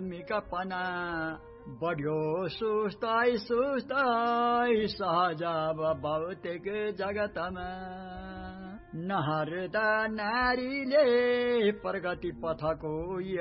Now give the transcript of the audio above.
आत्मिकपना बढ्यो सुस्ताई सहज भौतिक जगतमा नहर्दा नारीले प्रगति पथको